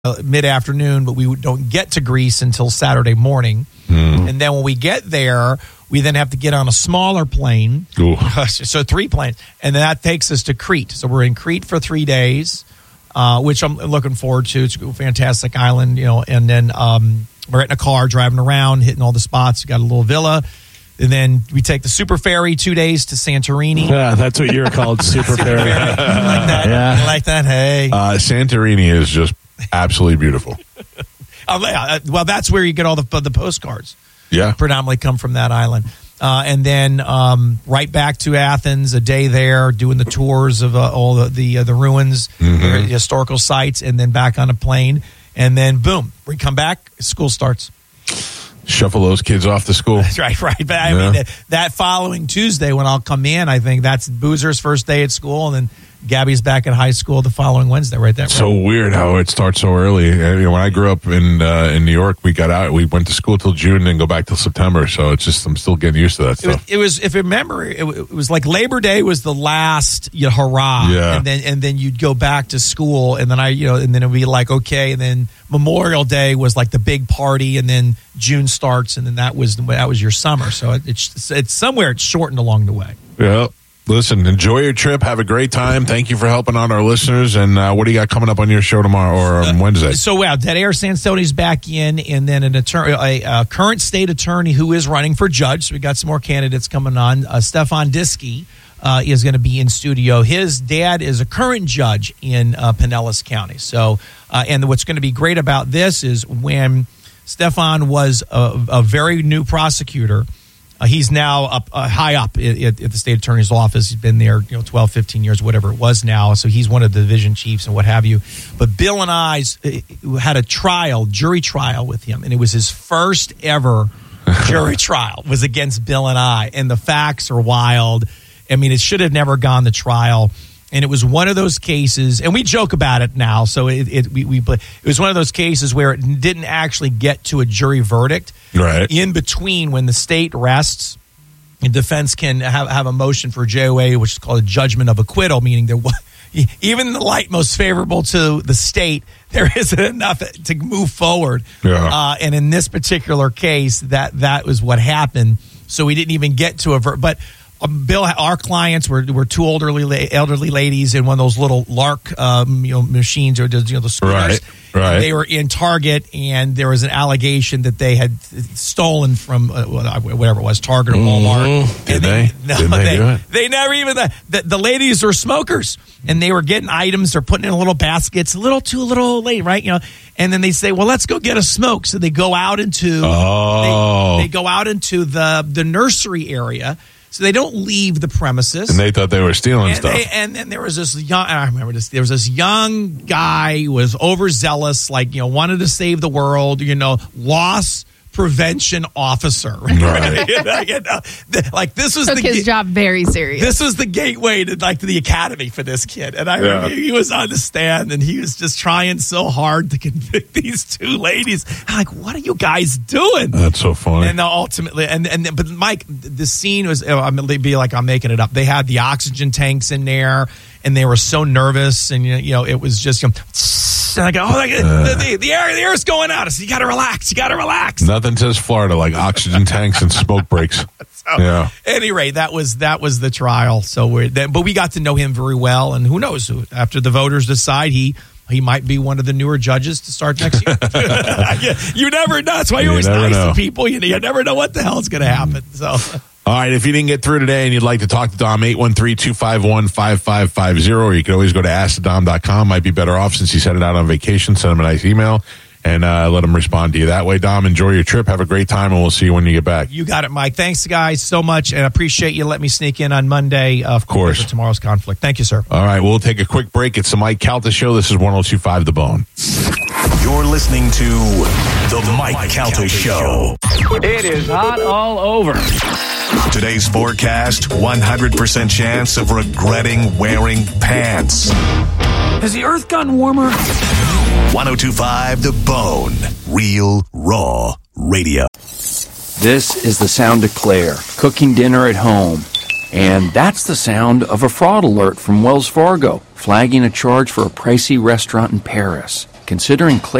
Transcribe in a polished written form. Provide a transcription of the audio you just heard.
mid-afternoon, but we don't get to Greece until Saturday morning. And then when we get there, we then have to get on a smaller plane. So 3 planes. And then that takes us to Crete. So we're in Crete for 3 days, which I'm looking forward to. It's a fantastic island, and then we're in a car driving around, hitting all the spots. We got a little villa. And then we take the super ferry 2 days to Santorini. Yeah, that's what you're called, super ferry. You like that? Yeah. You like that? Hey. Santorini is just absolutely beautiful. Well, that's where you get all the postcards. Yeah. Predominantly come from that island. And then right back to Athens, a day there, doing the tours of all the ruins, the historical sites, and then back on a plane. And then, boom, we come back, school starts. Shuffle those kids off to school. That's right. But I mean, that following Tuesday when I'll come in, I think that's Boozer's first day at school, and then Gabby's back at high school the following Wednesday, right there. So weird how it starts so early. When I grew up in New York, we went to school till June and then go back till September. So it's just, I'm still getting used to that stuff. It was, if you remember, it was like Labor Day was the last hurrah, and then you'd go back to school, and then and then it'd be like okay, and then Memorial Day was like the big party, and then June starts, and then that was your summer. So it's somewhere it's shortened along the way. Yeah. Listen, enjoy your trip. Have a great time. Thank you for helping out our listeners. And what do you got coming up on your show tomorrow or on Wednesday? So, Dead Air Sansoni's back in, and then a current state attorney who is running for judge. So we got some more candidates coming on. Stefan Diski is going to be in studio. His dad is a current judge in Pinellas County. So, and what's going to be great about this is when Stefan was a very new prosecutor. He's now high up at the state attorney's office. He's been there 12, 15 years, whatever it was now. So he's one of the division chiefs and what have you. But Bill and I had a jury trial with him, and it was his first ever jury trial. Was against Bill and I, and the facts are wild. I mean, it should have never gone to trial. And it was one of those cases, and we joke about it now. So it was one of those cases where it didn't actually get to a jury verdict. Right. In between, when the state rests, the defense can have a motion for JOA, which is called a judgment of acquittal, meaning even in the light most favorable to the state, there isn't enough to move forward. Yeah. And in this particular case, that was what happened. So we didn't even get to a verdict. But Bill, our clients were two elderly ladies in one of those little Lark machines, or the scooters. Right. They were in Target, and there was an allegation that they had stolen from whatever it was, Target or Walmart. Did they? No, Did they do it? They never even. The ladies are smokers, and they were getting items. They're putting in little baskets, a little too little late, right? And then they say, "Well, let's go get a smoke." So they go out into they go out into the nursery area. So they don't leave the premises. And they thought they were stealing stuff. And then there was this I remember this. There was this young guy who was overzealous, wanted to save the world, loss prevention officer. Right. This was took his job very serious. This was the gateway to the academy for this kid. And I remember he was on the stand, and he was just trying so hard to convict these two ladies. I'm like, what are you guys doing? That's so funny. And ultimately, but Mike, the scene was, I'm making it up. They had the oxygen tanks in there, and they were so nervous, and it was just and I go, the air's going out. I said, you got to relax. Nothing says Florida like oxygen tanks and smoke breaks. So, any rate, that was the trial. So but we got to know him very well, and who knows? After the voters decide, he might be one of the newer judges to start next year. You never know. That's why you're always nice to people. You never know what the hell is going to happen. So. All right, if you didn't get through today and you'd like to talk to Dom, 813-251-5550, or you can always go to AskTheDom.com. Might be better off since he's headed out on vacation. Send him a nice email and let him respond to you that way. Dom, enjoy your trip. Have a great time, and we'll see you when you get back. You got it, Mike. Thanks, guys, so much, and I appreciate you letting me sneak in on Monday. Of course. For tomorrow's conflict. Thank you, sir. All right, we'll take a quick break. It's the Mike Calta Show. This is 102.5 The Bone. You're listening to The Mike Calta Show. It is hot all over. Today's forecast, 100% chance of regretting wearing pants. Has the earth gotten warmer? 102.5 The Bone. Real, raw radio. This is the sound of Claire, cooking dinner at home. And that's the sound of a fraud alert from Wells Fargo, flagging a charge for a pricey restaurant in Paris. considering Claire